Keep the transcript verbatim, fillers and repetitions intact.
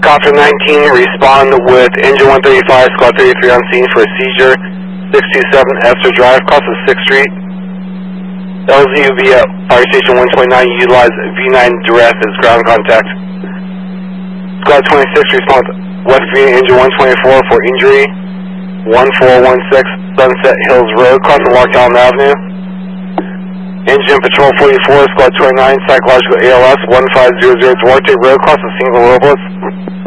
Helicopter nineteen, respond with engine one thirty-five, squad thirty-three on scene for a seizure. six two seven Esther Drive, cross of sixth Street. L Z U via Fire Station one twenty-nine, utilize V nine duress as ground contact. Squad twenty-six, respond West Virginia engine one twenty-four for injury. one four one six Sunset Hills Road, cross of Lock Allen Avenue. Engine Patrol forty-four, Squad twenty-nine, psychological A L S one five zero zero Duarte Road, cross of Single Robles.